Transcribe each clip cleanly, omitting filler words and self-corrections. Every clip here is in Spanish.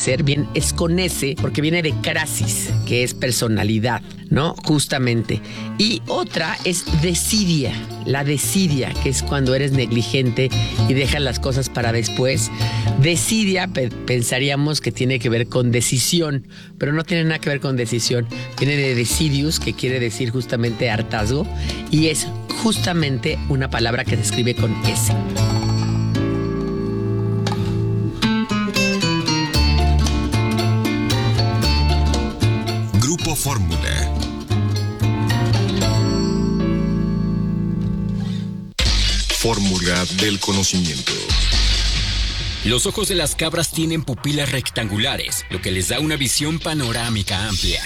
ser, bien, es con S, porque viene de crasis, que es personalidad, ¿no? Justamente. Y otra es desidia, la desidia, que es cuando eres negligente y dejas las cosas para después. Desidia, pensaríamos que tiene que ver con decisión, pero no tiene nada que ver con decisión. Viene de decidius, que quiere decir justamente hartazgo, y es justamente una palabra que se escribe con S. Grupo Fórmula. Fórmula del conocimiento. Los ojos de las cabras tienen pupilas rectangulares, lo que les da una visión panorámica amplia.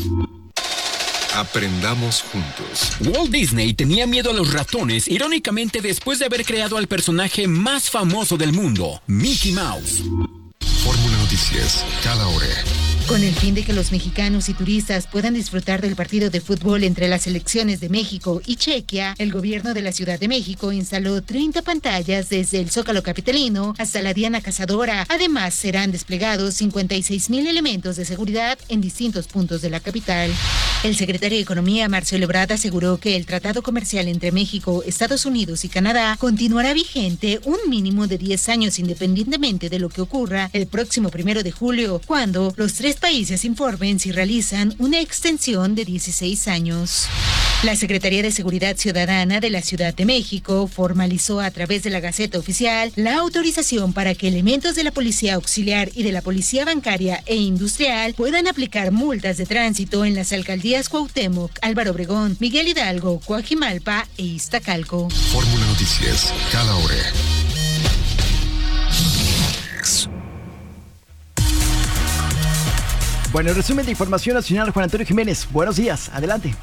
Aprendamos juntos. Walt Disney tenía miedo a los ratones, irónicamente después de haber creado al personaje más famoso del mundo, Mickey Mouse. Fórmula Noticias, cada hora. Con el fin de que los mexicanos y turistas puedan disfrutar del partido de fútbol entre las selecciones de México y Chequia, el gobierno de la Ciudad de México instaló 30 pantallas desde el Zócalo capitalino hasta la Diana Cazadora. Además, serán desplegados 56,000 elementos de seguridad en distintos puntos de la capital. El secretario de Economía, Marcelo Ebrard, aseguró que el tratado comercial entre México, Estados Unidos y Canadá continuará vigente un mínimo de 10 años independientemente de lo que ocurra el próximo 1 de julio, cuando los tres países informen si realizan una extensión de 16 años. La Secretaría de Seguridad Ciudadana de la Ciudad de México formalizó a través de la Gaceta Oficial la autorización para que elementos de la Policía Auxiliar y de la Policía Bancaria e Industrial puedan aplicar multas de tránsito en las alcaldías Cuauhtémoc, Álvaro Obregón, Miguel Hidalgo, Coajimalpa e Iztacalco. Fórmula Noticias, cada hora. Bueno, el resumen de información nacional, Juan Antonio Jiménez. Buenos días, adelante.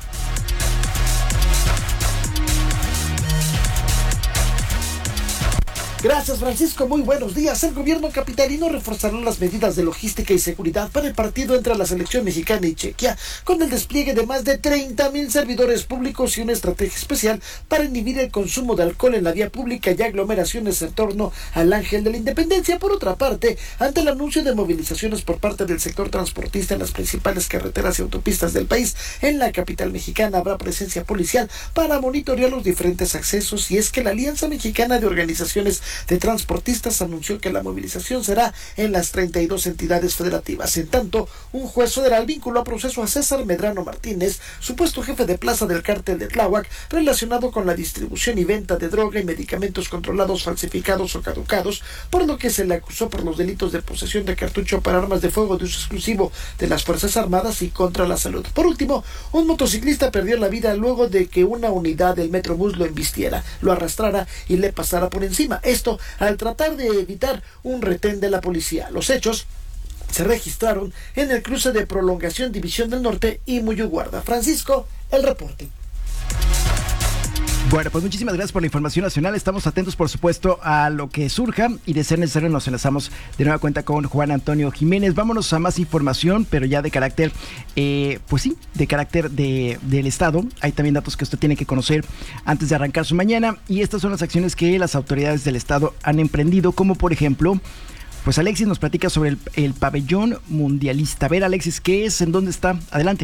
Gracias, Francisco. Muy buenos días. El gobierno capitalino reforzará las medidas de logística y seguridad para el partido entre la selección mexicana y Chequia, con el despliegue de más de 30,000 servidores públicos y una estrategia especial para inhibir el consumo de alcohol en la vía pública y aglomeraciones en torno al Ángel de la Independencia. Por otra parte, ante el anuncio de movilizaciones por parte del sector transportista en las principales carreteras y autopistas del país, en la capital mexicana habrá presencia policial para monitorear los diferentes accesos, y es que la Alianza Mexicana de Organizaciones de Transportistas anunció que la movilización será en las 32 entidades federativas. En tanto, un juez federal vinculó a proceso a César Medrano Martínez, supuesto jefe de plaza del cártel de Tláhuac, relacionado con la distribución y venta de droga y medicamentos controlados, falsificados o caducados, por lo que se le acusó por los delitos de posesión de cartucho para armas de fuego de uso exclusivo de las Fuerzas Armadas y contra la salud. Por último, un motociclista perdió la vida luego de que una unidad del Metrobús lo embistiera, lo arrastrara y le pasara por encima. Esto al tratar de evitar un retén de la policía. Los hechos se registraron en el cruce de Prolongación División del Norte y Muyuguarda. Francisco, el reporte. Bueno, pues muchísimas gracias por la información nacional. Estamos atentos, por supuesto, a lo que surja, y de ser necesario nos enlazamos de nueva cuenta con Juan Antonio Jiménez. Vámonos a más información, pero ya de carácter, pues sí, de carácter del Estado. Hay también datos que usted tiene que conocer antes de arrancar su mañana, y estas son las acciones que las autoridades del Estado han emprendido, como por ejemplo, pues Alexis nos platica sobre el pabellón mundialista. A ver, Alexis, ¿qué es? ¿En dónde está? Adelante.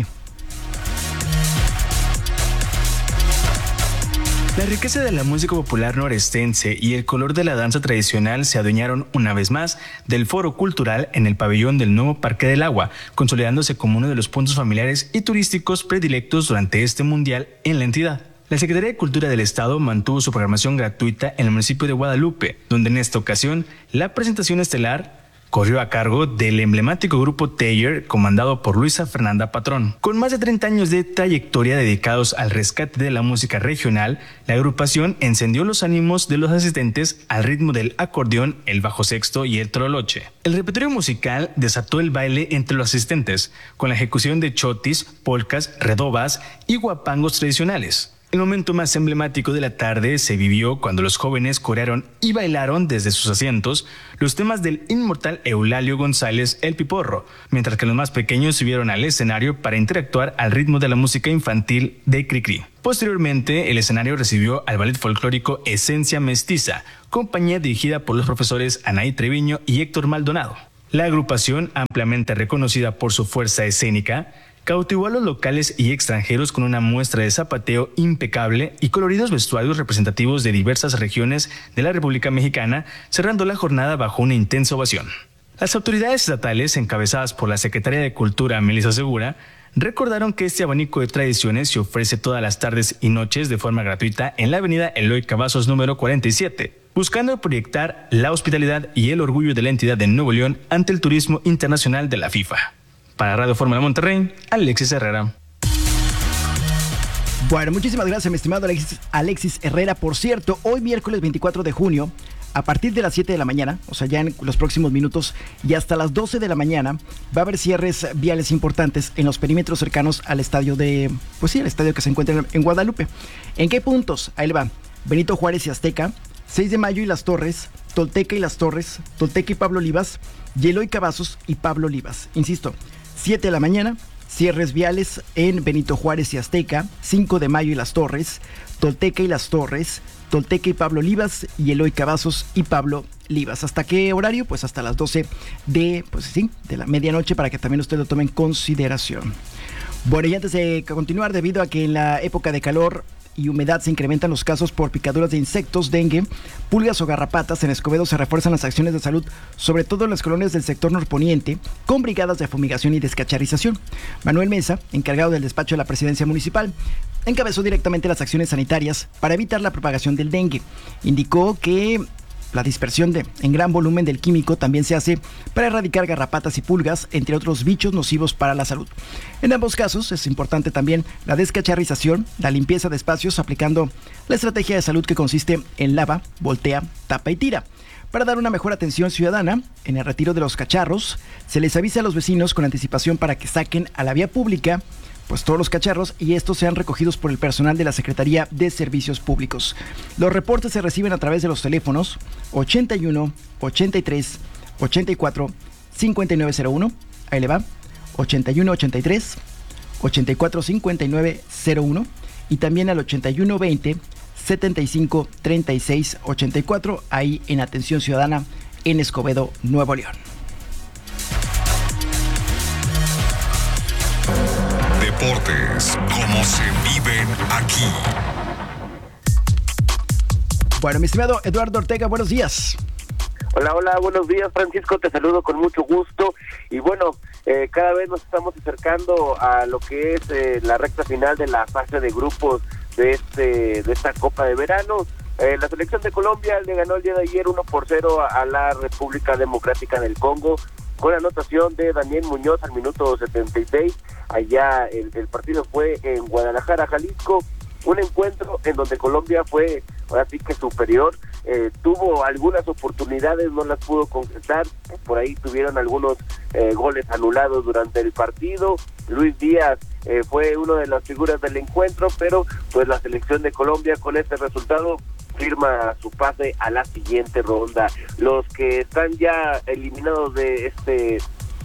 La riqueza de la música popular norestense y el color de la danza tradicional se adueñaron una vez más del foro cultural en el pabellón del nuevo Parque del Agua, consolidándose como uno de los puntos familiares y turísticos predilectos durante este mundial en la entidad. La Secretaría de Cultura del Estado mantuvo su programación gratuita en el municipio de Guadalupe, donde en esta ocasión la presentación estelar corrió a cargo del emblemático grupo Teller, comandado por Luisa Fernanda Patrón. Con más de 30 años de trayectoria dedicados al rescate de la música regional, la agrupación encendió los ánimos de los asistentes al ritmo del acordeón, el bajo sexto y el troloche. El repertorio musical desató el baile entre los asistentes, con la ejecución de chotis, polcas, redobas y guapangos tradicionales. El momento más emblemático de la tarde se vivió cuando los jóvenes corearon y bailaron desde sus asientos los temas del inmortal Eulalio González El Piporro, mientras que los más pequeños subieron al escenario para interactuar al ritmo de la música infantil de Cricri. Posteriormente, el escenario recibió al ballet folclórico Esencia Mestiza, compañía dirigida por los profesores Anaí Treviño y Héctor Maldonado. La agrupación, ampliamente reconocida por su fuerza escénica, cautivó a los locales y extranjeros con una muestra de zapateo impecable y coloridos vestuarios representativos de diversas regiones de la República Mexicana, cerrando la jornada bajo una intensa ovación. Las autoridades estatales, encabezadas por la secretaria de Cultura, Melissa Segura, recordaron que este abanico de tradiciones se ofrece todas las tardes y noches de forma gratuita en la avenida Eloy Cavazos número 47, buscando proyectar la hospitalidad y el orgullo de la entidad de Nuevo León ante el turismo internacional de la FIFA. Para Radio Fórmula Monterrey, Alexis Herrera. Bueno, muchísimas gracias, mi estimado Alexis Herrera. Por cierto, hoy miércoles 24 de junio, a partir de las 7 de la mañana, o sea, ya en los próximos minutos, y hasta las 12 de la mañana, va a haber cierres viales importantes en los perímetros cercanos al estadio el estadio que se encuentra en Guadalupe. ¿En qué puntos? Ahí va. Benito Juárez y Azteca, 6 de Mayo y Las Torres, Tolteca y Las Torres, Tolteca y Pablo Olivas, y Eloy Cavazos y Pablo Olivas. Insisto, 7 de la mañana, cierres viales en Benito Juárez y Azteca, 5 de Mayo y Las Torres, Tolteca y Las Torres, Tolteca y Pablo Olivas y Eloy Cavazos y Pablo Olivas. ¿Hasta qué horario? Pues hasta las 12 de la medianoche, para que también usted lo tome en consideración. Bueno, y antes de continuar, debido a que en la época de calor y humedad se incrementan los casos por picaduras de insectos, dengue, pulgas o garrapatas, en Escobedo se refuerzan las acciones de salud, sobre todo en las colonias del sector norponiente, con brigadas de fumigación y descacharrización. Manuel Mesa, encargado del despacho de la presidencia municipal, encabezó directamente las acciones sanitarias para evitar la propagación del dengue. Indicó que la dispersión en gran volumen del químico también se hace para erradicar garrapatas y pulgas, entre otros bichos nocivos para la salud. En ambos casos es importante también la descacharrización, la limpieza de espacios, aplicando la estrategia de salud que consiste en lava, voltea, tapa y tira. Para dar una mejor atención ciudadana, en el retiro de los cacharros, se les avisa a los vecinos con anticipación para que saquen a la vía pública pues todos los cacharros, y estos sean recogidos por el personal de la Secretaría de Servicios Públicos. Los reportes se reciben a través de los teléfonos 81 83 84 5901, ahí le va, 81 83 84 5901, y también al 81 20 75 36 84, ahí en Atención Ciudadana en Escobedo, Nuevo León. Deportes, como se viven aquí. Bueno, mi estimado Eduardo Ortega, buenos días. Hola, buenos días, Francisco, te saludo con mucho gusto. Y bueno, cada vez nos estamos acercando a lo que es la recta final de la fase de grupos de esta Copa de Verano. La selección de Colombia le ganó el día de ayer 1-0 a la República Democrática del Congo, con anotación de Daniel Muñoz al minuto 76. Allá el partido fue en Guadalajara, Jalisco, un encuentro en donde Colombia fue ahora sí que superior, tuvo algunas oportunidades, no las pudo concretar, por ahí tuvieron algunos goles anulados durante el partido. Luis Díaz fue una de las figuras del encuentro, pero pues la selección de Colombia con este resultado firma su pase a la siguiente ronda. Los que están ya eliminados de este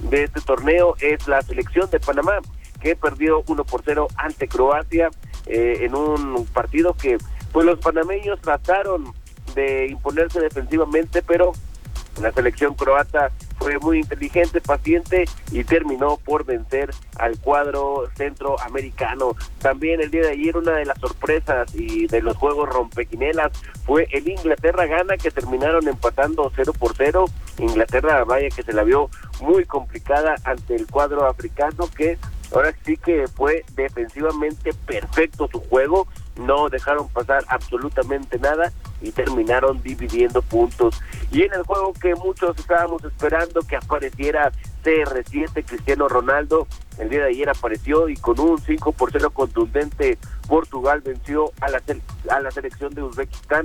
torneo es la selección de Panamá, que perdió 1-0 ante Croacia, en un partido que pues los panameños trataron de imponerse defensivamente, pero la selección croata fue muy inteligente, paciente, y terminó por vencer al cuadro centroamericano. También el día de ayer una de las sorpresas y de los juegos rompequinelas fue el Inglaterra-Ghana, que terminaron empatando 0-0. Inglaterra, vaya que se la vio muy complicada ante el cuadro africano, que ahora sí que fue defensivamente perfecto su juego, no dejaron pasar absolutamente nada y terminaron dividiendo puntos. Y en el juego que muchos estábamos esperando que apareciera CR7, Cristiano Ronaldo, el día de ayer apareció y con un 5-0 contundente, Portugal venció a la selección de Uzbekistán,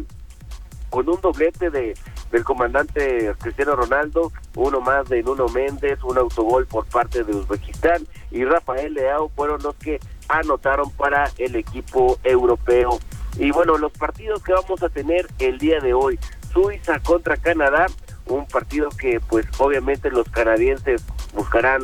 con un doblete del comandante Cristiano Ronaldo, uno más de Nuno Méndez, un autogol por parte de Uzbekistán, y Rafael Leao fueron los que anotaron para el equipo europeo. Y bueno, los partidos que vamos a tener el día de hoy: Suiza contra Canadá, un partido que pues obviamente los canadienses buscarán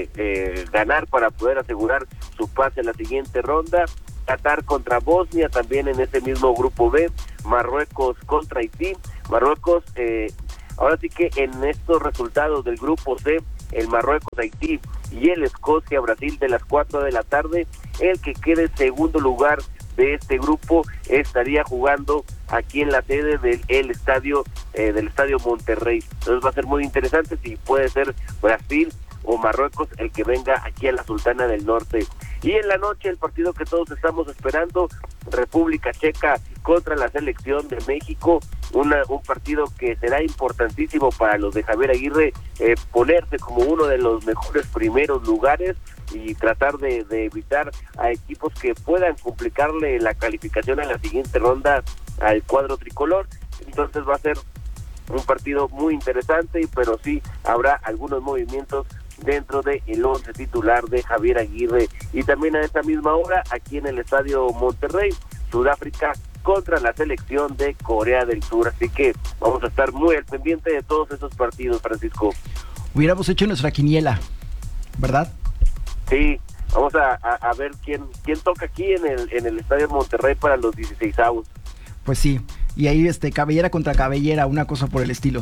ganar para poder asegurar su pase a la siguiente ronda. Qatar contra Bosnia, también en ese mismo grupo B. Marruecos contra Haití. Marruecos Ahora sí que en estos resultados del grupo C, el Marruecos-Haití y el Escocia-Brasil de las 4 de la tarde, el que quede en segundo lugar de este grupo estaría jugando aquí en la sede del estadio Monterrey. Entonces va a ser muy interesante si puede ser Brasil o Marruecos el que venga aquí a la Sultana del Norte. Y en la noche el partido que todos estamos esperando, República Checa contra la selección de México, un partido que será importantísimo para los de Javier Aguirre, ponerse como uno de los mejores primeros lugares y tratar de evitar a equipos que puedan complicarle la calificación a la siguiente ronda al cuadro tricolor. Entonces va a ser un partido muy interesante, pero sí habrá algunos movimientos dentro del 11 titular de Javier Aguirre. Y también a esta misma hora, aquí en el estadio Monterrey, Sudáfrica contra la selección de Corea del Sur. Así que vamos a estar muy al pendiente de todos esos partidos, Francisco. Hubiéramos hecho nuestra quiniela, ¿verdad? Sí, vamos a ver quién toca aquí en el estadio Monterrey para los 16avos. Pues sí, y ahí cabellera contra cabellera, una cosa por el estilo.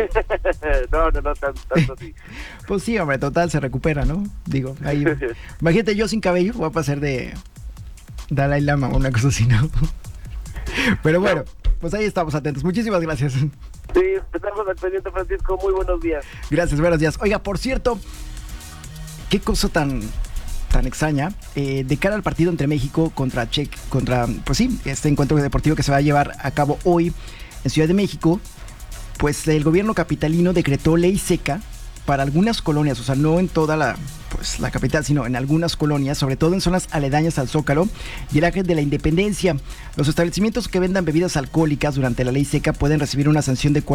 No, tanto así. Pues sí, hombre, total, se recupera, ¿no? Digo, ahí, imagínate yo sin cabello, voy a pasar de Dalai Lama o una cosa así, ¿no? Pero bueno, pues ahí estamos atentos. Muchísimas gracias. Sí, estamos al pendiente, Francisco. Muy buenos días. Gracias, buenos días. Oiga, por cierto, qué cosa tan extraña, de cara al partido entre México contra pues sí, este encuentro deportivo que se va a llevar a cabo hoy en Ciudad de México, pues el gobierno capitalino decretó ley seca para algunas colonias, o sea, no en toda la capital, sino en algunas colonias, sobre todo en zonas aledañas al Zócalo y el Ángel de la Independencia. Los establecimientos que vendan bebidas alcohólicas durante la ley seca pueden recibir una sanción de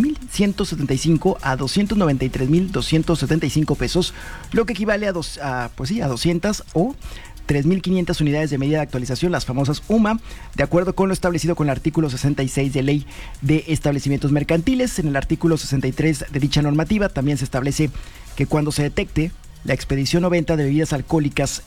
41,175 a 293,275 pesos, lo que equivale a 200 o 3,500 unidades de medida de actualización, las famosas UMA, de acuerdo con lo establecido con el artículo 66 de Ley de Establecimientos Mercantiles. En el artículo 63 de dicha normativa también se establece que cuando se detecte la expedición o venta de bebidas alcohólicas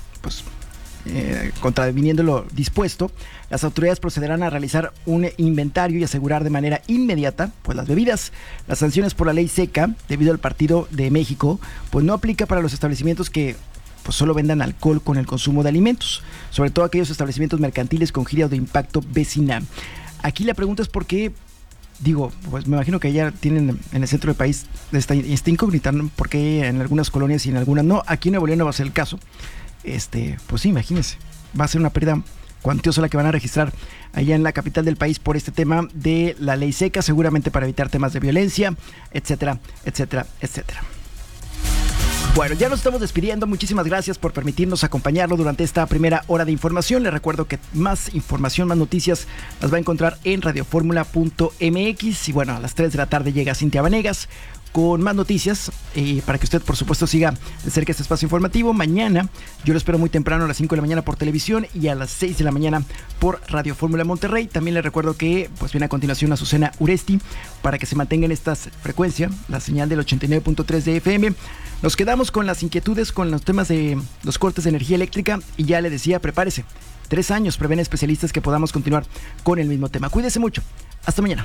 contraviniendo lo dispuesto, las autoridades procederán a realizar un inventario y asegurar de manera inmediata las bebidas. Las sanciones por la ley seca, debido al partido de México, no aplica para los establecimientos que solo vendan alcohol con el consumo de alimentos, sobre todo aquellos establecimientos mercantiles con giro de impacto vecinal. Aquí la pregunta es por qué, pues me imagino que ya tienen en el centro del país esta incógnita, ¿no? ¿Por qué en algunas colonias y en algunas no? Aquí en Nuevo León no va a ser el caso. Pues sí, imagínense, va a ser una pérdida cuantiosa la que van a registrar allá en la capital del país por este tema de la ley seca, seguramente para evitar temas de violencia, etcétera, etcétera, etcétera. Bueno, ya nos estamos despidiendo. Muchísimas gracias por permitirnos acompañarlo durante esta primera hora de información. Les recuerdo que más información, más noticias las va a encontrar en radioformula.mx. Y bueno, a las 3 de la tarde llega Cintia Vanegas con más noticias para que usted, por supuesto, siga de cerca este espacio informativo. Mañana yo lo espero muy temprano a las 5 de la mañana por televisión y a las 6 de la mañana por Radio Fórmula Monterrey. También les recuerdo que viene a continuación Azucena Uresti para que se mantenga en esta frecuencia, la señal del 89.3 de FM. Nos quedamos con las inquietudes con los temas de los cortes de energía eléctrica y ya le decía, prepárese. 3 años prevén especialistas que podamos continuar con el mismo tema. Cuídese mucho. Hasta mañana.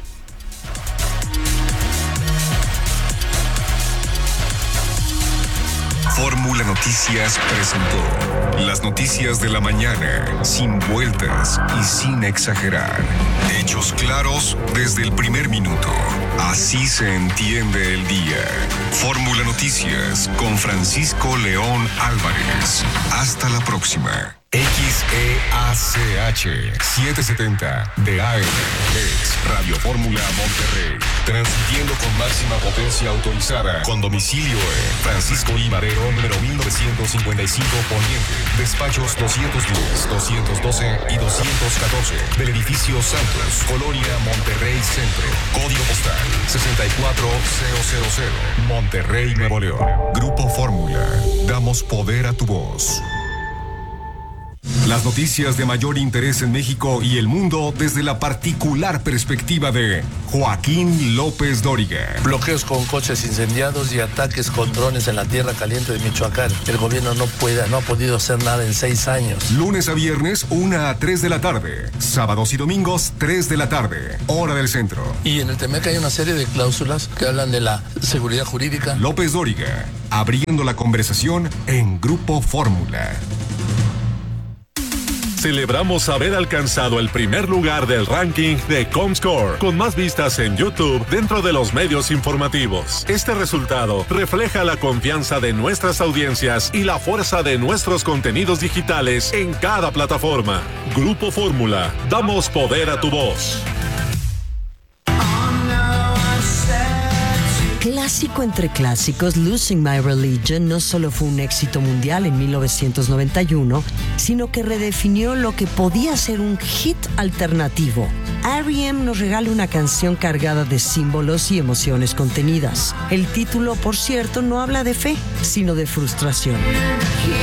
Fórmula Noticias presentó las noticias de la mañana, sin vueltas y sin exagerar. Hechos claros desde el primer minuto. Así se entiende el día. Fórmula Noticias con Francisco León Álvarez. Hasta la próxima. XEACH 770 de AM es Radio Fórmula Monterrey, transmitiendo con máxima potencia autorizada, con domicilio en Francisco I. Madero, número 1955 Poniente, despachos 210, 212 y 214 del edificio Santos, Colonia Monterrey Centro, código postal 64000, Monterrey, Nuevo León. Grupo Fórmula, damos poder a tu voz. Las noticias de mayor interés en México y el mundo desde la particular perspectiva de Joaquín López Dóriga. Bloqueos con coches incendiados y ataques con drones en la tierra caliente de Michoacán. El gobierno no ha podido hacer nada en 6 años. Lunes a viernes, 1 a 3 de la tarde. Sábados y domingos, 3 de la tarde. Hora del centro. Y en el TEMEC hay una serie de cláusulas que hablan de la seguridad jurídica. López Dóriga, abriendo la conversación en Grupo Fórmula. Celebramos haber alcanzado el primer lugar del ranking de Comscore, con más vistas en YouTube dentro de los medios informativos. Este resultado refleja la confianza de nuestras audiencias y la fuerza de nuestros contenidos digitales en cada plataforma. Grupo Fórmula, damos poder a tu voz. Clásico entre clásicos, Losing My Religion no solo fue un éxito mundial en 1991, sino que redefinió lo que podía ser un hit alternativo. R.E.M. nos regala una canción cargada de símbolos y emociones contenidas. El título, por cierto, no habla de fe, sino de frustración.